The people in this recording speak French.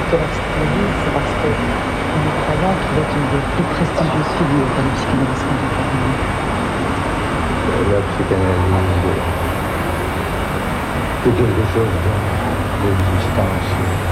doctorat de psychologie, c'est parce que nous croyons qu'il est une des plus prestigieuses figures de la psychanalyse contemporaine. La psychanalyse est quelque chose dont l'existence